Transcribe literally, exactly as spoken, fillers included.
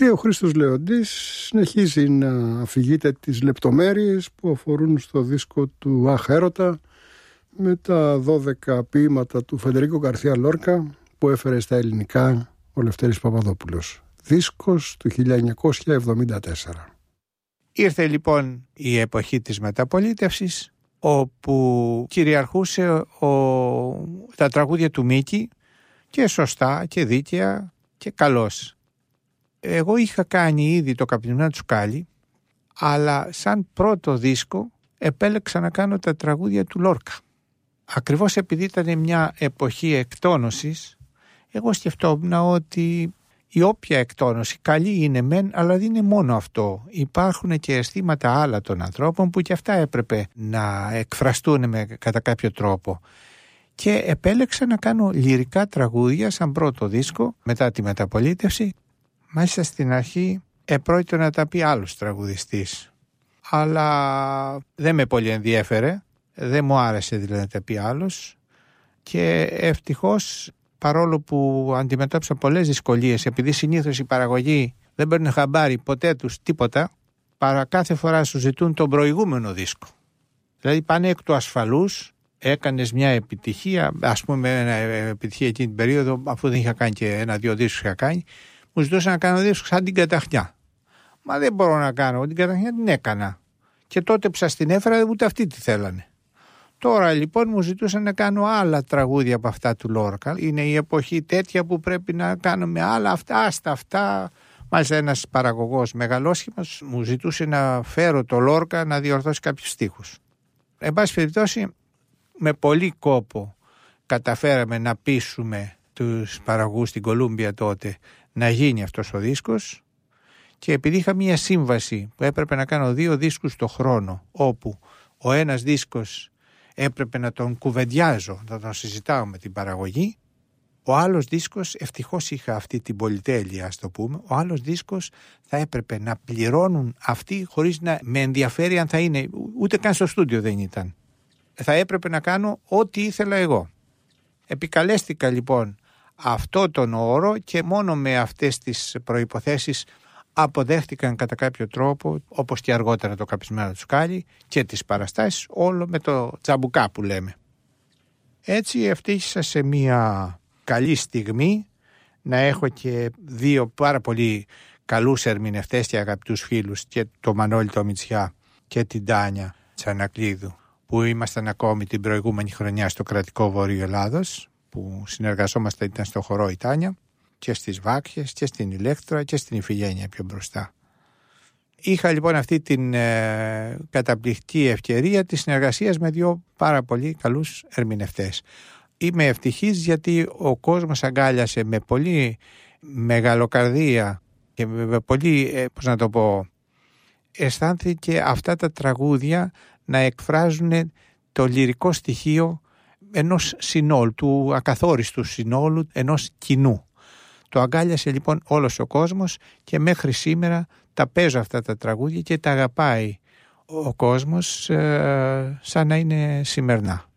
Και ο Χρήστος Λεοντής συνεχίζει να αφηγείται τις λεπτομέρειες που αφορούν στο δίσκο του Αχ Έρωτα, με τα δώδεκα ποίηματα του Φεντερίκο Γκαρθία Λόρκα που έφερε στα ελληνικά ο Λευτέρης Παπαδόπουλος. Δίσκος του χίλια εννιακόσια εβδομήντα τέσσερα. Ήρθε λοιπόν η εποχή της μεταπολίτευσης, όπου κυριαρχούσε ο... τα τραγούδια του Μίκη, και σωστά και δίκαια και καλώς. Εγώ είχα κάνει ήδη το Καπνινά του Σκάλι, αλλά σαν πρώτο δίσκο επέλεξα να κάνω τα τραγούδια του Λόρκα. Ακριβώς επειδή ήταν μια εποχή εκτόνωσης, εγώ σκεφτόμουν ότι η όποια εκτόνωση καλή είναι μεν, αλλά δεν είναι μόνο αυτό. Υπάρχουν και αισθήματα άλλα των ανθρώπων που και αυτά έπρεπε να εκφραστούν με, κατά κάποιο τρόπο. Και επέλεξα να κάνω λυρικά τραγούδια σαν πρώτο δίσκο μετά τη μεταπολίτευση. Μάλιστα στην αρχή επρόκειτο να τα πει άλλος τραγουδιστής, αλλά δεν με πολύ ενδιέφερε, δεν μου άρεσε δηλαδή να τα πει άλλος, και ευτυχώς, παρόλο που αντιμετώπισα πολλές δυσκολίες, επειδή συνήθως η παραγωγή δεν παίρνει χαμπάρι ποτέ τους τίποτα, παρά κάθε φορά σου ζητούν τον προηγούμενο δίσκο. Δηλαδή πάνε εκ του ασφαλούς, έκανες μια επιτυχία, ας πούμε μια επιτυχία εκείνη την περίοδο, αφού δεν είχα κάνει και ένα-δύο δίσκους είχα κάνει, μου ζητούσαν να κάνω δίσκους σαν την Καταχνιά. Μα δεν μπορώ να κάνω, την Καταχνιά την έκανα. Και τότε που σας την έφερα ούτε αυτοί τη θέλανε. Τώρα λοιπόν μου ζητούσαν να κάνω άλλα τραγούδια από αυτά του Λόρκα. Είναι η εποχή τέτοια που πρέπει να κάνουμε άλλα αυτά, άστα αυτά. Μάλιστα ένας παραγωγός μεγαλόσχημος μου ζητούσε να φέρω το Λόρκα να διορθώσει κάποιους στίχους. Εν πάση περιπτώσει, με πολύ κόπο καταφέραμε να πείσουμε τους παραγωγούς στην Κολούμπια τότε να γίνει αυτός ο δίσκος, και επειδή είχα μία σύμβαση που έπρεπε να κάνω δύο δίσκους το χρόνο, όπου ο ένας δίσκος έπρεπε να τον κουβεντιάζω, να τον συζητάω με την παραγωγή, ο άλλος δίσκος, ευτυχώς είχα αυτή την πολυτέλεια ας το πούμε, ο άλλος δίσκος θα έπρεπε να πληρώνουν αυτοί χωρίς να με ενδιαφέρει αν θα είναι, ούτε καν στο στούντιο δεν ήταν. Θα έπρεπε να κάνω ό,τι ήθελα εγώ. Επικαλέστηκα λοιπόν αυτό τον όρο και μόνο με αυτές τις προϋποθέσεις αποδέχτηκαν κατά κάποιο τρόπο, όπως και αργότερα το Καπνισμένο του Σκάλι και τις παραστάσεις, όλο με το τσαμπουκά που λέμε. Έτσι ευτύχησα σε μια καλή στιγμή να έχω και δύο πάρα πολύ καλούς ερμηνευτές και αγαπητούς φίλους, και το Μανώλη το Μητσιά και την Τάνια Τσανακλείδου, που ήμασταν ακόμη την προηγούμενη χρονιά στο Κρατικό Βορείο Ελλάδος, που συνεργαζόμαστε, ήταν στο χορό η Τάνια, και στις Βάκχες και στην Ηλέκτρα και στην Ιφηγένεια πιο μπροστά. Είχα λοιπόν αυτή την ε, καταπληκτική ευκαιρία της συνεργασίας με δύο πάρα πολύ καλούς ερμηνευτές. Είμαι ευτυχής γιατί ο κόσμος αγκάλιασε με πολύ μεγαλοκαρδία και με πολύ, ε, πώς να το πω, αισθάνθηκε αυτά τα τραγούδια να εκφράζουν το λυρικό στοιχείο ενός συνόλου, του ακαθόριστου συνόλου, ενός κοινού. Το αγκάλιασε λοιπόν όλος ο κόσμος και μέχρι σήμερα τα παίζω αυτά τα τραγούδια και τα αγαπάει ο κόσμος ε, σαν να είναι σημερινά.